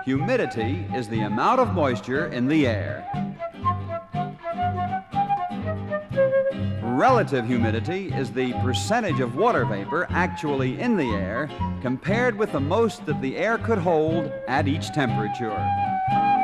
Humidity is the amount of moisture in the air. Relative humidity is the percentage of water vapor actually in the air compared with the most that the air could hold at each temperature.